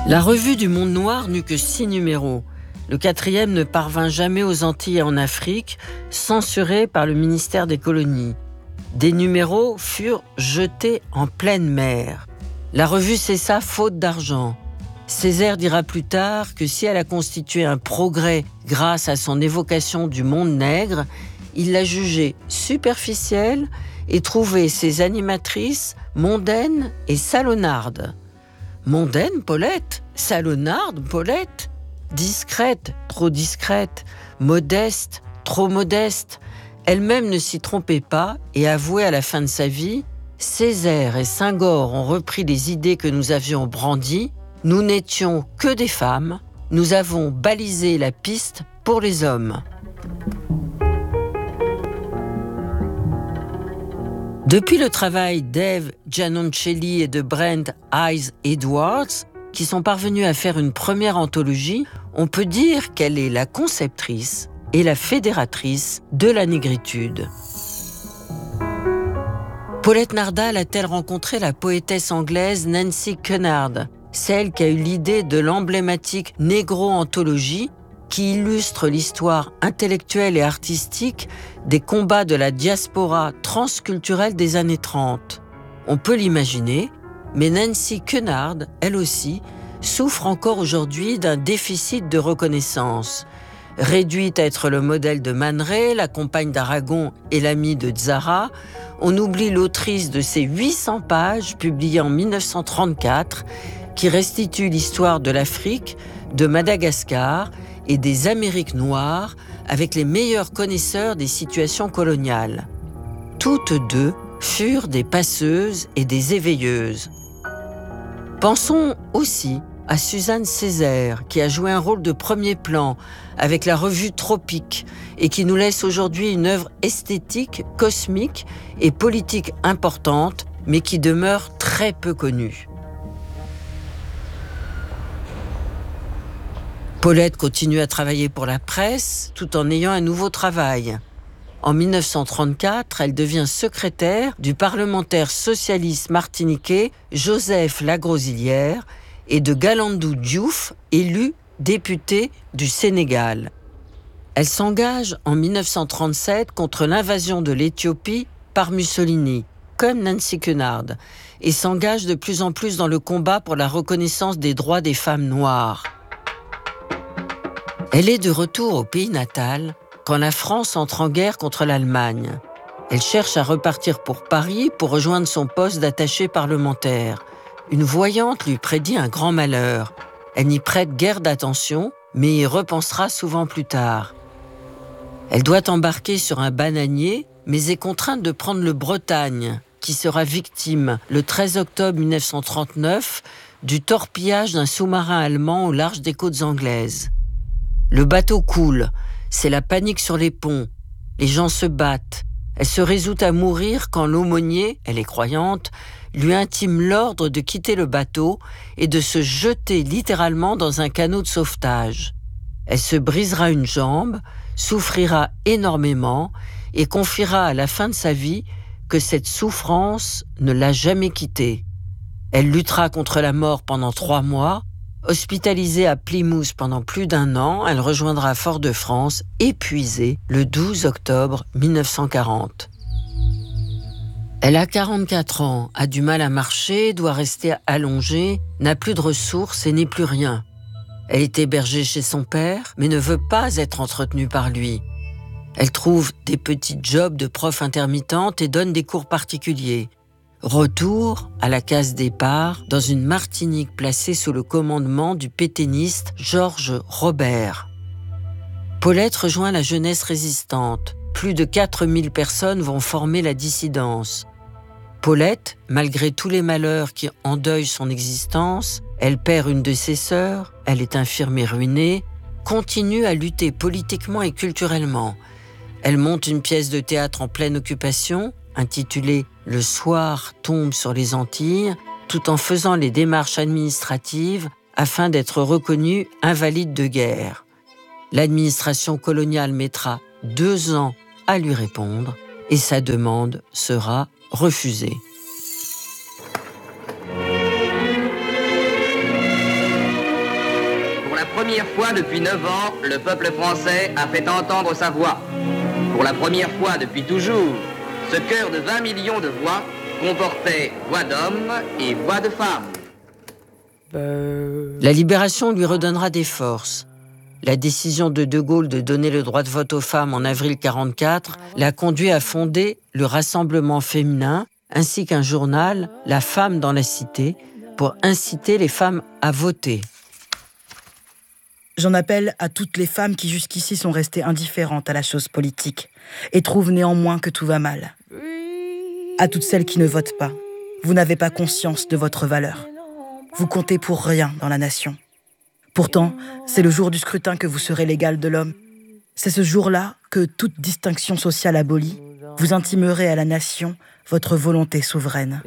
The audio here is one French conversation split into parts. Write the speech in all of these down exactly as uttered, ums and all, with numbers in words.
La revue du Monde Noir n'eut que six numéros. Le quatrième ne parvint jamais aux Antilles et en Afrique, censuré par le ministère des Colonies. Des numéros furent jetés en pleine mer. La revue cessa faute d'argent. Césaire dira plus tard que si elle a constitué un progrès grâce à son évocation du monde nègre, il l'a jugée superficielle et trouvait ses animatrices mondaines et salonnardes. Mondaine, Paulette, salonnarde, Paulette, discrète, trop discrète, modeste, trop modeste. Elle-même ne s'y trompait pas et avouait à la fin de sa vie « Césaire et Senghor ont repris les idées que nous avions brandies. Nous n'étions que des femmes. Nous avons balisé la piste pour les hommes. » Depuis le travail d'Eve Giannoncelli et de Brent Hayes Edwards, qui sont parvenus à faire une première anthologie, on peut dire qu'elle est la conceptrice et la fédératrice de la négritude. Paulette Nardal a-t-elle rencontré la poétesse anglaise Nancy Cunard, celle qui a eu l'idée de l'emblématique Négro-anthologie qui illustre l'histoire intellectuelle et artistique des combats de la diaspora transculturelle des années trente. On peut l'imaginer, mais Nancy Cunard, elle aussi, souffre encore aujourd'hui d'un déficit de reconnaissance. Réduite à être le modèle de Man Ray, la compagne d'Aragon et l'amie de Zara, on oublie l'autrice de ces huit cents pages publiées en mille neuf cent trente-quatre qui restituent l'histoire de l'Afrique, de Madagascar et des Amériques noires avec les meilleurs connaisseurs des situations coloniales. Toutes deux furent des passeuses et des éveilleuses. Pensons aussi à Suzanne Césaire, qui a joué un rôle de premier plan avec la revue Tropique et qui nous laisse aujourd'hui une œuvre esthétique, cosmique et politique importante, mais qui demeure très peu connue. Paulette continue à travailler pour la presse tout en ayant un nouveau travail. En mille neuf cent trente-quatre, elle devient secrétaire du parlementaire socialiste martiniquais Joseph Lagrosilière et de Galandou Diouf, élu député du Sénégal. Elle s'engage en mille neuf cent trente-sept contre l'invasion de l'Éthiopie par Mussolini, comme Nancy Cunard, et s'engage de plus en plus dans le combat pour la reconnaissance des droits des femmes noires. Elle est de retour au pays natal quand la France entre en guerre contre l'Allemagne. Elle cherche à repartir pour Paris pour rejoindre son poste d'attachée parlementaire. Une voyante lui prédit un grand malheur. Elle n'y prête guère d'attention, mais y repensera souvent plus tard. Elle doit embarquer sur un bananier, mais est contrainte de prendre le Bretagne, qui sera victime, le treize octobre mille neuf cent trente-neuf, du torpillage d'un sous-marin allemand au large des côtes anglaises. Le bateau coule, c'est la panique sur les ponts, les gens se battent. Elle se résout à mourir quand l'aumônier, elle est croyante, lui intime l'ordre de quitter le bateau et de se jeter littéralement dans un canot de sauvetage. Elle se brisera une jambe, souffrira énormément et confiera à la fin de sa vie que cette souffrance ne l'a jamais quittée. Elle luttera contre la mort pendant trois mois. Hospitalisée à Plymouth pendant plus d'un an, elle rejoindra Fort-de-France, épuisée, le douze octobre mille neuf cent quarante. Elle a quarante-quatre ans, a du mal à marcher, doit rester allongée, n'a plus de ressources et n'est plus rien. Elle est hébergée chez son père, mais ne veut pas être entretenue par lui. Elle trouve des petits jobs de prof intermittente et donne des cours particuliers. Retour à la case départ dans une Martinique placée sous le commandement du pétainiste Georges Robert. Paulette rejoint la jeunesse résistante. Plus de quatre mille personnes vont former la dissidence. Paulette, malgré tous les malheurs qui endeuillent son existence, elle perd une de ses sœurs, elle est infirme et ruinée, continue à lutter politiquement et culturellement. Elle monte une pièce de théâtre en pleine occupation, intitulée « Le soir tombe sur les Antilles », tout en faisant les démarches administratives afin d'être reconnue invalide de guerre. L'administration coloniale mettra deux ans à lui répondre et sa demande sera refusée. première fois depuis neuf ans, le peuple français a fait entendre sa voix. Pour la première fois depuis toujours, ce chœur de vingt millions de voix comportait voix d'hommes et voix de femmes. La libération lui redonnera des forces. La décision de De Gaulle de donner le droit de vote aux femmes en avril quarante-quatre l'a conduit à fonder le Rassemblement féminin ainsi qu'un journal, La Femme dans la Cité, pour inciter les femmes à voter. J'en appelle à toutes les femmes qui jusqu'ici sont restées indifférentes à la chose politique et trouvent néanmoins que tout va mal. À toutes celles qui ne votent pas, vous n'avez pas conscience de votre valeur. Vous comptez pour rien dans la nation. Pourtant, c'est le jour du scrutin que vous serez l'égal de l'homme. C'est ce jour-là que, toute distinction sociale abolie, vous intimerez à la nation votre volonté souveraine.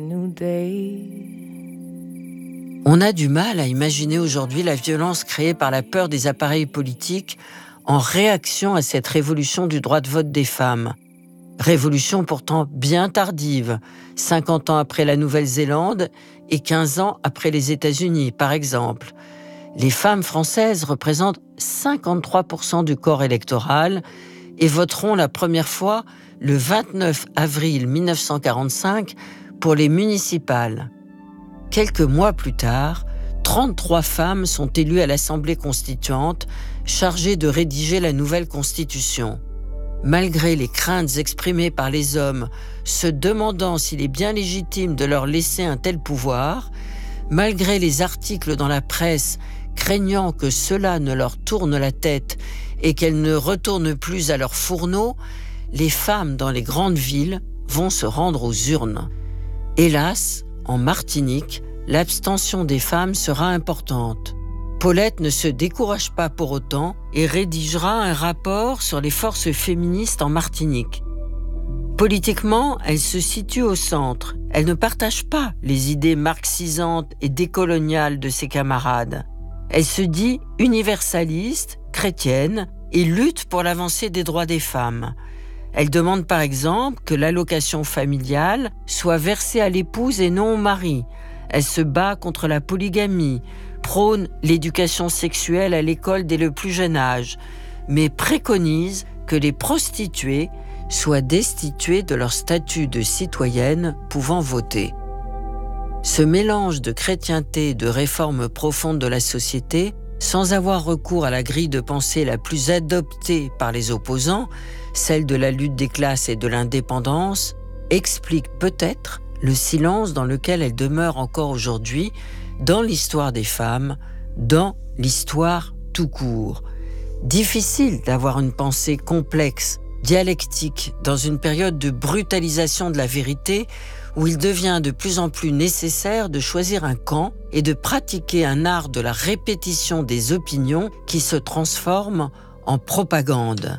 On a du mal à imaginer aujourd'hui la violence créée par la peur des appareils politiques en réaction à cette révolution du droit de vote des femmes. Révolution pourtant bien tardive, cinquante ans après la Nouvelle-Zélande et quinze ans après les États-Unis, par exemple. Les femmes françaises représentent cinquante-trois pour cent du corps électoral et voteront la première fois le vingt-neuf avril mille neuf cent quarante-cinq pour les municipales. Quelques mois plus tard, trente-trois femmes sont élues à l'Assemblée constituante, chargée de rédiger la nouvelle Constitution. Malgré les craintes exprimées par les hommes, se demandant s'il est bien légitime de leur laisser un tel pouvoir, malgré les articles dans la presse craignant que cela ne leur tourne la tête et qu'elles ne retournent plus à leur fourneau, les femmes dans les grandes villes vont se rendre aux urnes. Hélas, en Martinique, l'abstention des femmes sera importante. Paulette ne se décourage pas pour autant et rédigera un rapport sur les forces féministes en Martinique. Politiquement, elle se situe au centre. Elle ne partage pas les idées marxisantes et décoloniales de ses camarades. Elle se dit universaliste, chrétienne et lutte pour l'avancée des droits des femmes. Elle demande par exemple que l'allocation familiale soit versée à l'épouse et non au mari. Elle se bat contre la polygamie, prône l'éducation sexuelle à l'école dès le plus jeune âge, mais préconise que les prostituées soient destituées de leur statut de citoyennes pouvant voter. Ce mélange de chrétienté et de réforme profonde de la société, sans avoir recours à la grille de pensée la plus adoptée par les opposants, celle de la lutte des classes et de l'indépendance, explique peut-être le silence dans lequel elle demeure encore aujourd'hui dans l'histoire des femmes, dans l'histoire tout court. Difficile d'avoir une pensée complexe, dialectique, dans une période de brutalisation de la vérité où il devient de plus en plus nécessaire de choisir un camp et de pratiquer un art de la répétition des opinions qui se transforment en propagande.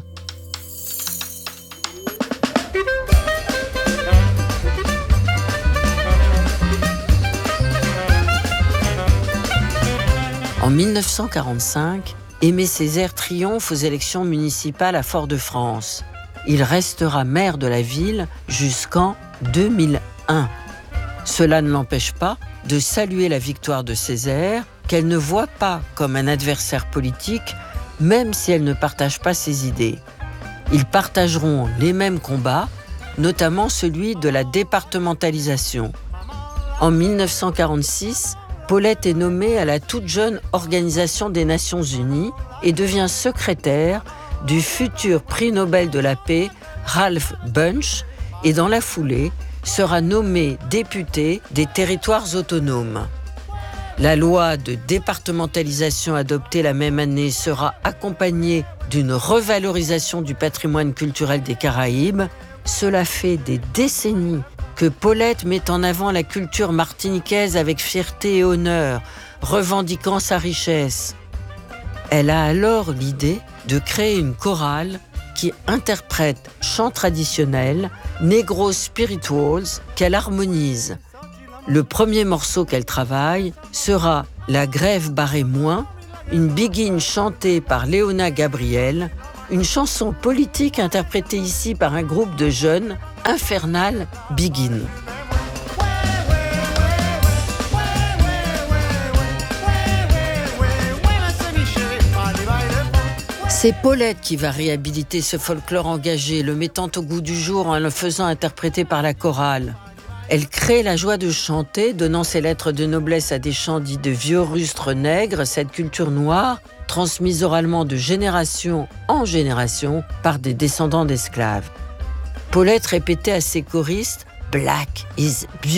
En mille neuf cent quarante-cinq, Aimé Césaire triomphe aux élections municipales à Fort-de-France. Il restera maire de la ville jusqu'en deux mille un. Cela ne l'empêche pas de saluer la victoire de Césaire, qu'elle ne voit pas comme un adversaire politique, même si elle ne partage pas ses idées. Ils partageront les mêmes combats, notamment celui de la départementalisation. En mille neuf cent quarante-six, Paulette est nommée à la toute jeune Organisation des Nations Unies et devient secrétaire du futur prix Nobel de la paix Ralph Bunche et dans la foulée sera nommée députée des territoires autonomes. La loi de départementalisation adoptée la même année sera accompagnée d'une revalorisation du patrimoine culturel des Caraïbes. Cela fait des décennies que Paulette met en avant la culture martiniquaise avec fierté et honneur, revendiquant sa richesse. Elle a alors l'idée de créer une chorale qui interprète chants traditionnels, negro spirituals, qu'elle harmonise. Le premier morceau qu'elle travaille sera La Grève barrée moins, une biguine chantée par Léona Gabriel, une chanson politique interprétée ici par un groupe de jeunes, Infernal Begin. C'est Paulette qui va réhabiliter ce folklore engagé, le mettant au goût du jour en le faisant interpréter par la chorale. Elle crée la joie de chanter, donnant ses lettres de noblesse à des chants dits de vieux rustres nègres, cette culture noire transmise oralement de génération en génération par des descendants d'esclaves. Paulette répétait à ses choristes « Black is beautiful ».